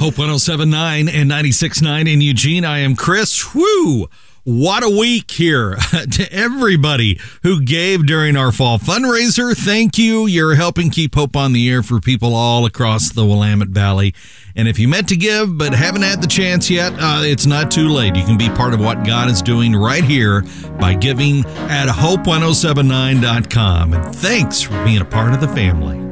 Hope 107.9 and 96.9 in Eugene. I am Chris. Woo! What a week here to everybody who gave during our fall fundraiser. Thank you. You're helping keep hope on the air for people all across the Willamette Valley. And if you meant to give but haven't had the chance yet, it's not too late. You can be part of what God is doing right here by giving at hope1079.com. And thanks for being a part of the family.